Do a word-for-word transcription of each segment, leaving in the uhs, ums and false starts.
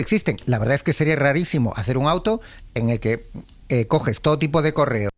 existen. La verdad es que sería rarísimo hacer un auto en el que eh, coges todo tipo de correos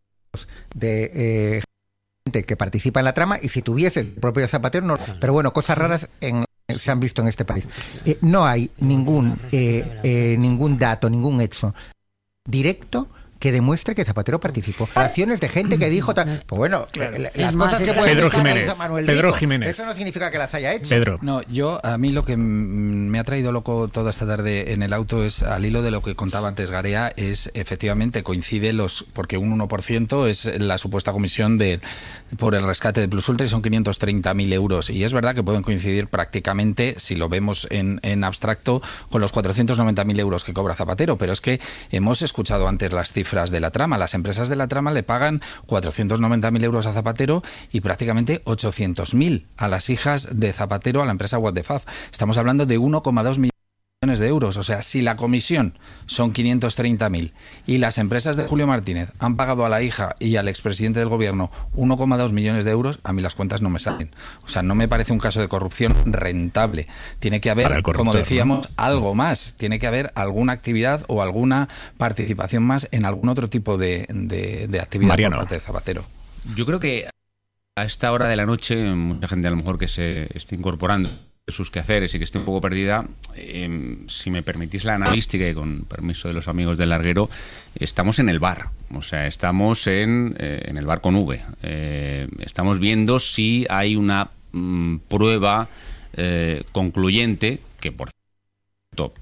de eh, gente que participa en la trama, y si tuviese el propio Zapatero, no. Pero bueno, cosas raras en, se han visto en este país. Eh, no hay ningún, eh, eh, ningún dato, ningún hecho directo que demuestre que Zapatero participó. Acciones de gente que dijo tal... Pues bueno, claro. las es cosas más, que puede Pedro Jiménez. Manuel Pedro Rico, Jiménez. eso no significa que las haya hecho. Pedro. No, yo, a mí lo que me ha traído loco toda esta tarde en el auto es, al hilo de lo que contaba antes Garea, es efectivamente coincide los... Porque un uno por ciento es la supuesta comisión de por el rescate de Plus Ultra y son quinientos treinta mil euros. Y es verdad que pueden coincidir prácticamente, si lo vemos en, en abstracto, con los cuatrocientos noventa mil euros que cobra Zapatero. Pero es que hemos escuchado antes las cifras de la trama. Las empresas de la trama le pagan cuatrocientos noventa mil euros a Zapatero y prácticamente ochocientos mil a las hijas de Zapatero, a la empresa What the Fuck. Estamos hablando de uno coma dos millones de euros. O sea, si la comisión son quinientos treinta mil y las empresas de Julio Martínez han pagado a la hija y al expresidente del gobierno uno coma dos millones de euros, a mí las cuentas no me salen. O sea, no me parece un caso de corrupción rentable. Tiene que haber, como decíamos, ¿no? algo más. Tiene que haber alguna actividad o alguna participación más en algún otro tipo de, de, de actividad Mariano. Por parte de Zapatero. Yo creo que a esta hora de la noche, mucha gente a lo mejor que se esté incorporando sus quehaceres y que esté un poco perdida, eh, si me permitís la analística y con permiso de los amigos del larguero, estamos en el bar, o sea, estamos en, eh, en el bar con V. Eh, estamos viendo si hay una mm, prueba eh, concluyente, que por cierto,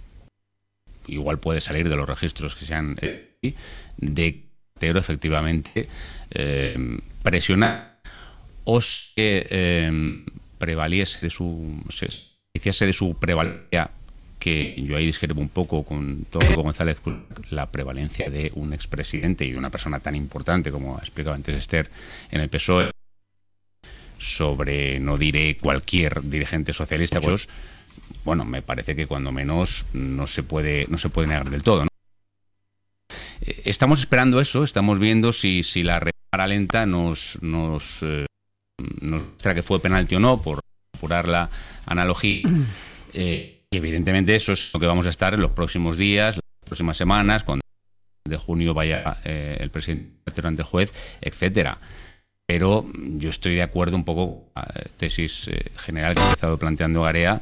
igual puede salir de los registros que se han eh, de Zapatero efectivamente eh, presionar o que eh, prevaliese de su se hiciese de su prevalencia, que yo ahí discrepo un poco con Tónico González, la prevalencia de un expresidente y de una persona tan importante como ha explicado antes Esther en el P S O E sobre, no diré cualquier dirigente socialista, pues bueno, me parece que cuando menos no se puede no se puede negar del todo, ¿no? Estamos esperando eso, estamos viendo si si la repara lenta nos nos eh, nos muestra que fue penalti o no, por apurar la analogía. Eh, y evidentemente eso es lo que vamos a estar en los próximos días, las próximas semanas, cuando de junio vaya eh, el presidente ante el juez, etcétera. Pero yo estoy de acuerdo un poco con la tesis eh, general que ha estado planteando Garea.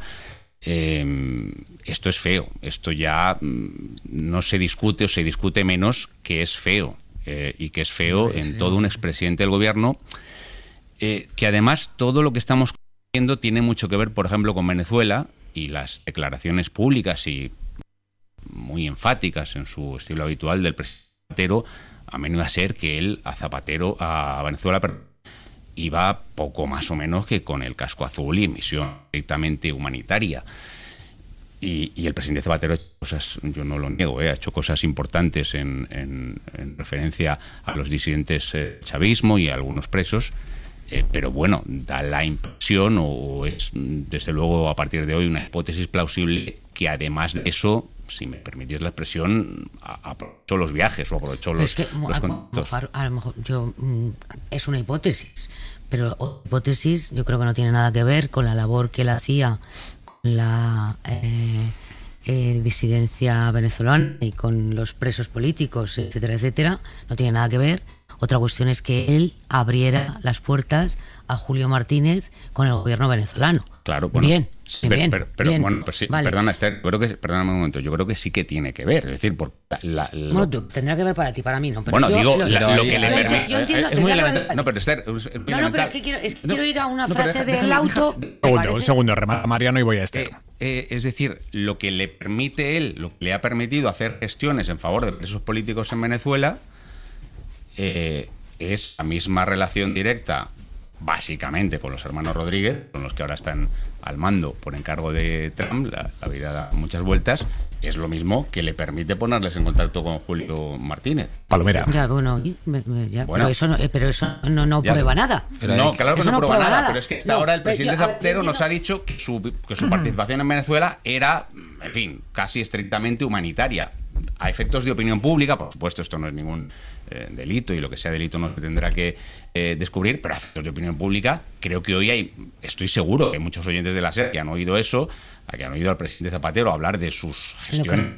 Eh, esto es feo, esto ya mm, no se discute o se discute menos que es feo, eh, y que es feo en todo un expresidente del gobierno. Eh, que además todo lo que estamos viendo tiene mucho que ver, por ejemplo, con Venezuela, y las declaraciones públicas y muy enfáticas en su estilo habitual del presidente Zapatero, a menudo a ser que él a Zapatero, a Venezuela, iba poco más o menos que con el casco azul y misión directamente humanitaria. Y, y el presidente Zapatero ha hecho cosas, yo no lo niego, ¿eh? ha hecho cosas importantes en, en, en referencia a los disidentes eh, chavismo y a algunos presos. Eh, pero bueno, da la impresión, o es desde luego a partir de hoy una hipótesis plausible, que además de eso, si me permitís la expresión, aprovechó los viajes o aprovechó los, es que, los a, contactos. A, a lo mejor yo es una hipótesis, pero hipótesis yo creo que no tiene nada que ver con la labor que él hacía con la eh, eh, disidencia venezolana y con los presos políticos, etcétera, etcétera. No tiene nada que ver. Otra cuestión es que él abriera las puertas a Julio Martínez con el gobierno venezolano. Claro, bueno, bien, pero, bien, pero, pero bien. bueno, pues sí, Vale. perdona Esther, creo que, perdóname un momento, yo creo que sí que tiene que ver, es decir, porque la, la, bueno, tú, tendrá que ver para ti, para mí no. Pero bueno, yo, digo, lo, lo, lo, lo que le permite. Yo entiendo, es muy que elemental. No, pero Esther, es muy no, no, elemental. pero es que quiero, es que no, quiero ir a una no, frase déjame, del auto. Un segundo, parece... un segundo, remata Mariano y voy a Esther. Eh, eh, es decir, lo que le permite él, lo que le ha permitido hacer gestiones en favor de presos políticos en Venezuela, eh, es la misma relación directa, básicamente con los hermanos Rodríguez, con los que ahora están al mando por encargo de Trump, la, la vida da muchas vueltas, es lo mismo que le permite ponerles en contacto con Julio Martínez. Palomera. Ya, bueno, me, me, ya, bueno pero eso no, pero eso no, no ya, prueba nada. No, claro que eso no, no prueba, prueba nada, nada, pero es que hasta no, ahora el presidente yo, Zapatero yo, nos ha dicho que su, que su participación en Venezuela era, en fin, casi estrictamente humanitaria. a efectos de opinión pública, por supuesto, esto no es ningún eh, delito y lo que sea delito no se tendrá que eh, descubrir, pero a efectos de opinión pública, creo que hoy hay, estoy seguro que hay muchos oyentes de la SER que han oído eso, que han oído al presidente Zapatero hablar de sus gestiones